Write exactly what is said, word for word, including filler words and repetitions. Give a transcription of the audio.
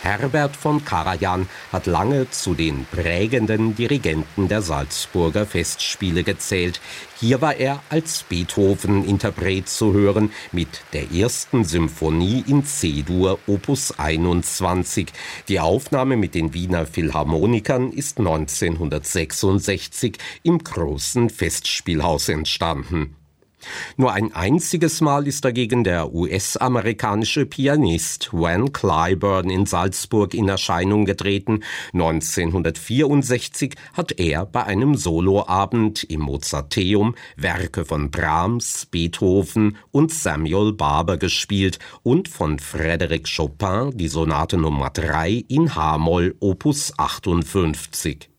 Herbert von Karajan hat lange zu den prägenden Dirigenten der Salzburger Festspiele gezählt. Hier war er als Beethoven-Interpret zu hören mit der ersten Symphonie in C-Dur Opus einundzwanzig. Die Aufnahme mit den Wiener Philharmonikern ist neunzehnhundertsechsundsechzig im Großen Festspielhaus entstanden. Nur ein einziges Mal ist dagegen der U S-amerikanische Pianist Van Cliburn in Salzburg in Erscheinung getreten. neunzehnhundertvierundsechzig hat er bei einem Soloabend im Mozarteum Werke von Brahms, Beethoven und Samuel Barber gespielt und von Frédéric Chopin die Sonate Nummer drei in H-Moll Opus achtundfünfzig.